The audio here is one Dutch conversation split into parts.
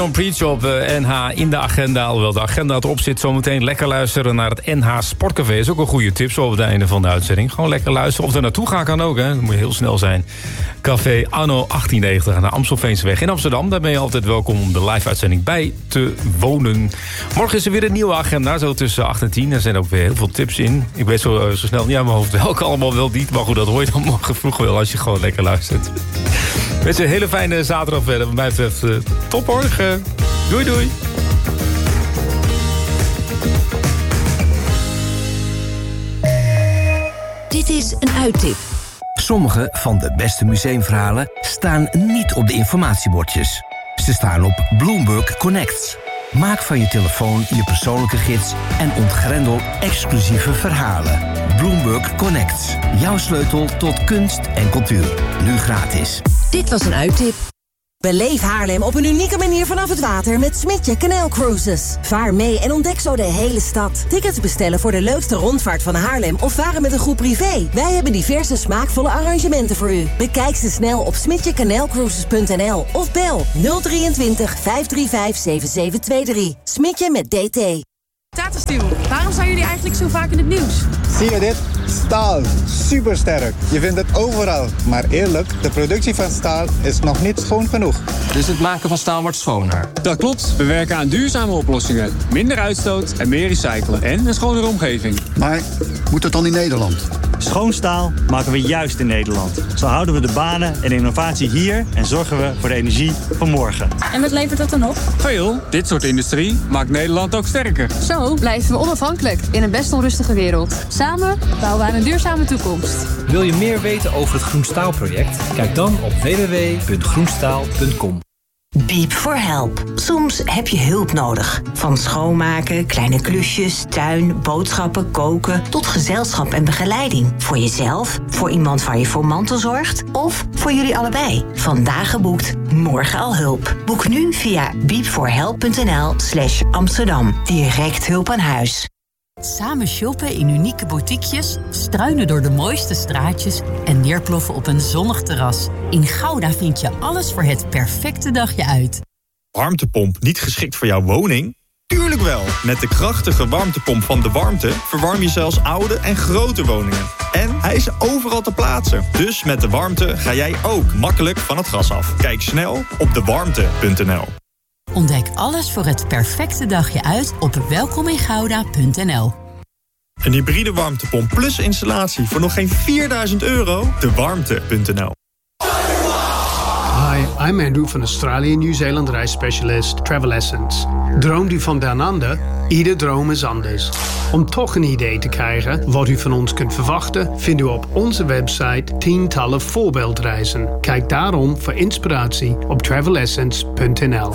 Een preach op NH in de agenda. Alhoewel de agenda erop zit, zometeen lekker luisteren naar het NH Sportcafé. Is ook een goede tip zo op het einde van de uitzending. Gewoon lekker luisteren. Of er naartoe gaan kan ook, hè. Dan moet je heel snel zijn. Café Anno 1890 aan de Amstelveenseweg in Amsterdam. Daar ben je altijd welkom om de live-uitzending bij te wonen. Morgen is er weer een nieuwe agenda, zo tussen 8 en 10. Er zijn ook weer heel veel tips in. Ik weet zo snel niet aan mijn hoofd welke allemaal wel niet. Maar goed, dat hoor je dan morgen vroeg wel als je gewoon lekker luistert. Met een hele fijne zaterdag verder. Wat mij betreft tot morgen. Doei doei. Dit is een uittip. Sommige van de beste museumverhalen staan niet op de informatiebordjes. Ze staan op Bloomberg Connects. Maak van je telefoon je persoonlijke gids en ontgrendel exclusieve verhalen. Bloomberg Connects. Jouw sleutel tot kunst en cultuur. Nu gratis. Dit was een uittip. Beleef Haarlem op een unieke manier vanaf het water met Smintje Canal Cruises. Vaar mee en ontdek zo de hele stad. Tickets bestellen voor de leukste rondvaart van Haarlem of varen met een groep privé. Wij hebben diverse smaakvolle arrangementen voor u. Bekijk ze snel op smintjecanalcruises.nl of bel 023 535 7723. Smintje met DT. Tata Steel, waarom zijn jullie eigenlijk zo vaak in het nieuws? Zie je dit? Staal. Supersterk. Je vindt het overal. Maar eerlijk, de productie van staal is nog niet schoon genoeg. Dus het maken van staal wordt schoner? Dat klopt. We werken aan duurzame oplossingen. Minder uitstoot en meer recyclen. En een schonere omgeving. Maar moet het dan in Nederland? Schoon staal maken we juist in Nederland. Zo houden we de banen en innovatie hier en zorgen we voor de energie van morgen. En wat levert dat dan op? Veel. Dit soort industrie maakt Nederland ook sterker. Zo blijven we onafhankelijk in een best onrustige wereld. Samen bouwen we aan een duurzame toekomst. Wil je meer weten over het Groenstaalproject? Kijk dan op www.groenstaal.com. Beep for Help. Soms heb je hulp nodig. Van schoonmaken, kleine klusjes, tuin, boodschappen, koken... tot gezelschap en begeleiding. Voor jezelf, voor iemand waar je voor mantelzorgt... of voor jullie allebei. Vandaag geboekt, morgen al hulp. Boek nu via beepforhelp.nl/Amsterdam. Direct hulp aan huis. Samen shoppen in unieke boutiquejes, struinen door de mooiste straatjes en neerploffen op een zonnig terras. In Gouda vind je alles voor het perfecte dagje uit. Warmtepomp niet geschikt voor jouw woning? Tuurlijk wel! Met de krachtige warmtepomp van De Warmte verwarm je zelfs oude en grote woningen. En hij is overal te plaatsen. Dus met De Warmte ga jij ook makkelijk van het gas af. Kijk snel op dewarmte.nl. Ontdek alles voor het perfecte dagje uit op welkomingouda.nl. Een hybride warmtepomp plus installatie voor nog geen €4.000. Dewarmte.nl. Hi, I'm Andrew van Australië Nieuw-Zeeland reisspecialist Travel Essence. Droomt u van down under? Ieder droom is anders. Om toch een idee te krijgen wat u van ons kunt verwachten... vindt u op onze website tientallen voorbeeldreizen. Kijk daarom voor inspiratie op travelessence.nl.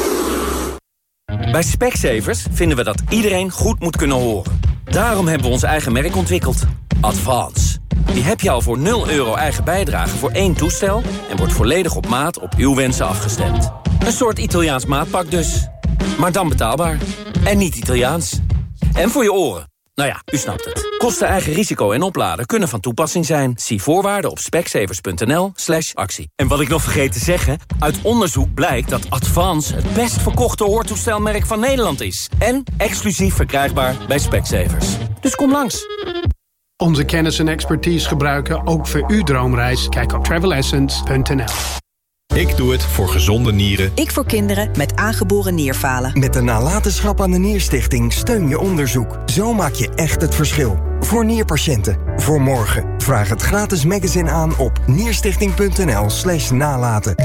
Bij Specsavers vinden we dat iedereen goed moet kunnen horen. Daarom hebben we ons eigen merk ontwikkeld. Advance. Die heb je al voor €0 eigen bijdrage voor 1 toestel... en wordt volledig op maat op uw wensen afgestemd. Een soort Italiaans maatpak dus. Maar dan betaalbaar. En niet Italiaans. En voor je oren. Nou ja, u snapt het. Kosten, eigen risico en opladen kunnen van toepassing zijn. Zie voorwaarden op specsavers.nl/actie. En wat ik nog vergeet te zeggen... uit onderzoek blijkt dat Advance het best verkochte hoortoestelmerk van Nederland is. En exclusief verkrijgbaar bij Specsavers. Dus kom langs. Onze kennis en expertise gebruiken ook voor uw droomreis. Kijk op travelessence.nl. Ik doe het voor gezonde nieren. Ik voor kinderen met aangeboren nierfalen. Met de nalatenschap aan de Nierstichting steun je onderzoek. Zo maak je echt het verschil. Voor nierpatiënten. Voor morgen. Vraag het gratis magazine aan op nierstichting.nl/nalaten.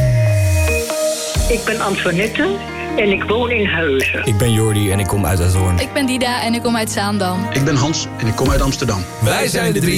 Ik ben Antoinette en ik woon in Huizen. Ik ben Jordi en ik kom uit Uithoorn. Ik ben Dida en ik kom uit Zaandam. Ik ben Hans en ik kom uit Amsterdam. Wij zijn de 3